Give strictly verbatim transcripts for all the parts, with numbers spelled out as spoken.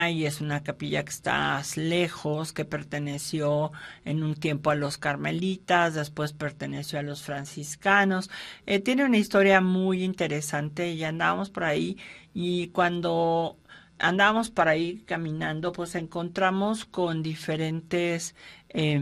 y es una capilla que está lejos, que perteneció en un tiempo a los carmelitas, después perteneció a los franciscanos. Eh, tiene una historia muy interesante y andábamos por ahí y cuando andábamos por ahí caminando, pues encontramos con diferentes... Eh,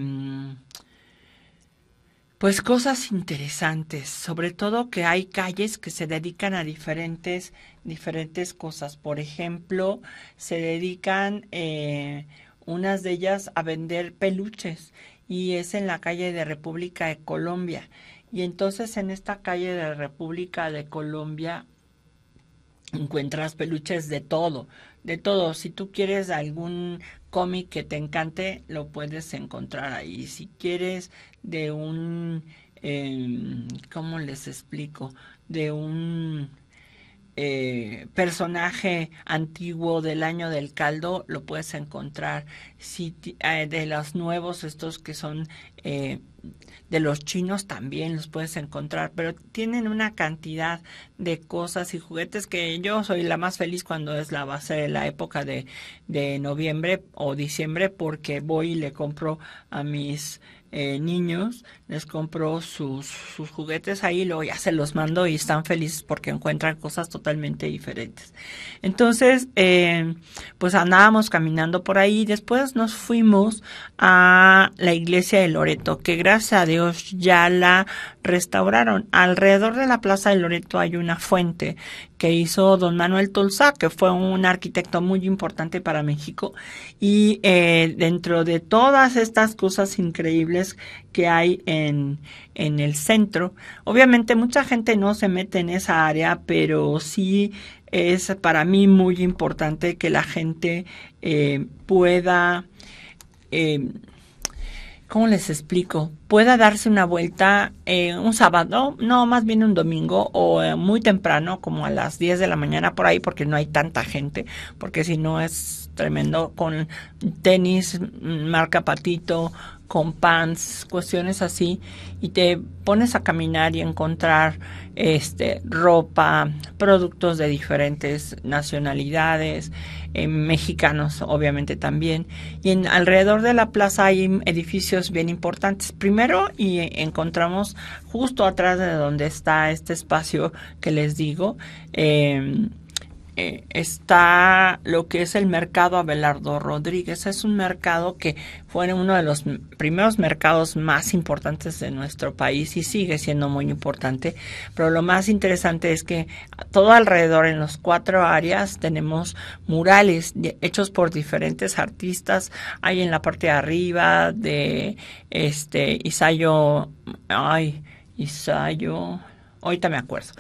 Pues cosas interesantes, sobre todo que hay calles que se dedican a diferentes, diferentes cosas. Por ejemplo, se dedican eh, unas de ellas a vender peluches y es en la calle de República de Colombia. Y entonces en esta calle de República de Colombia encuentras peluches de todo, de todo. Si tú quieres algún cómic que te encante, lo puedes encontrar ahí. Si quieres de un, eh, ¿cómo les explico? De un eh, personaje antiguo del año del caldo, lo puedes encontrar. Si eh, de los nuevos, estos que son eh, de los chinos, también los puedes encontrar, pero tienen una cantidad de cosas y juguetes que yo soy la más feliz cuando es la base de la época de, de noviembre o diciembre, porque voy y le compro a mis eh, niños, les compro sus, sus juguetes ahí, luego ya se los mando y están felices porque encuentran cosas totalmente diferentes. Entonces, eh, pues andábamos caminando por ahí, después nos fuimos a la iglesia de Loreto, que gracias a Dios ya la restauraron. Alrededor de la plaza de Loreto hay una fuente que hizo don Manuel Tolsá, que fue un arquitecto muy importante para México, y eh, dentro de todas estas cosas increíbles que hay en, en el centro, obviamente mucha gente no se mete en esa área, pero sí es para mí muy importante que la gente eh, pueda... Eh, ¿Cómo les explico? Pueda darse una vuelta eh, un sábado, no, más bien un domingo o eh, muy temprano, como a las diez de la mañana por ahí, porque no hay tanta gente, porque si no es tremendo, con tenis, marca Patito, con pants, cuestiones así, y te pones a caminar y encontrar este ropa, productos de diferentes nacionalidades, eh, mexicanos obviamente también, y en alrededor de la plaza hay edificios bien importantes. Primero y encontramos justo atrás de donde está este espacio que les digo, eh, eh, está lo que es el mercado Abelardo Rodríguez. Es un mercado que fue uno de los primeros mercados más importantes de nuestro país y sigue siendo muy importante, pero lo más interesante es que todo alrededor en los cuatro áreas tenemos murales hechos por diferentes artistas. Hay en la parte de arriba de este Isayo, ay, Isayo, ahorita me acuerdo,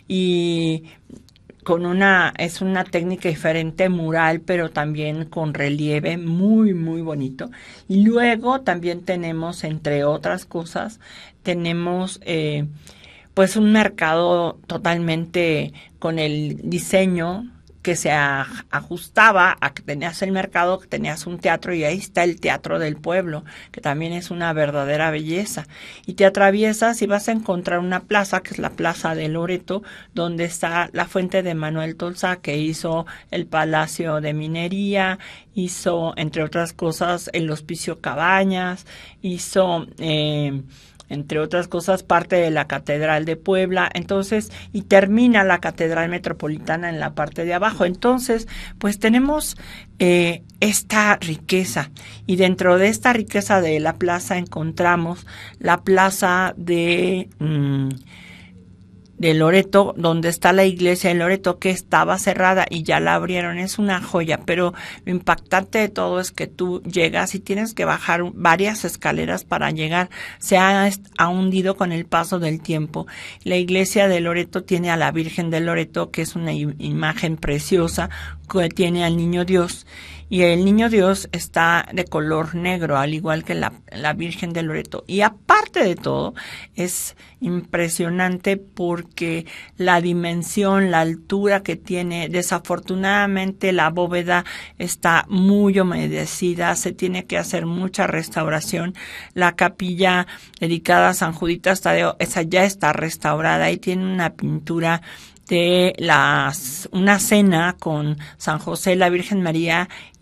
y con una, es una técnica diferente, mural, pero también con relieve muy, muy bonito. Y luego también tenemos, entre otras cosas, tenemos eh, pues un mercado totalmente con el diseño que se a, ajustaba a que tenías el mercado, que tenías un teatro, y ahí está el Teatro del Pueblo, que también es una verdadera belleza. Y te atraviesas y vas a encontrar una plaza, que es la Plaza de Loreto, donde está la fuente de Manuel Tolsá, que hizo el Palacio de Minería, hizo, entre otras cosas, el Hospicio Cabañas, hizo... Eh, entre otras cosas, parte de la Catedral de Puebla, entonces, y termina la Catedral Metropolitana en la parte de abajo. Entonces, pues tenemos eh, esta riqueza, y dentro de esta riqueza de la plaza encontramos la plaza de... Mmm, de Loreto, donde está la iglesia de Loreto, que estaba cerrada y ya la abrieron. Es una joya, pero lo impactante de todo es que tú llegas y tienes que bajar varias escaleras para llegar. Se ha, ha hundido con el paso del tiempo. La iglesia de Loreto tiene a la Virgen de Loreto, que es una imagen preciosa, que tiene al Niño Dios, y el Niño Dios está de color negro, al igual que la, la Virgen de Loreto. Y aparte de todo, es impresionante porque la dimensión, la altura que tiene, desafortunadamente la bóveda está muy humedecida, se tiene que hacer mucha restauración. La capilla dedicada a San Juditas Tadeo, esa ya está restaurada y tiene una pintura de las una cena con San José, la Virgen María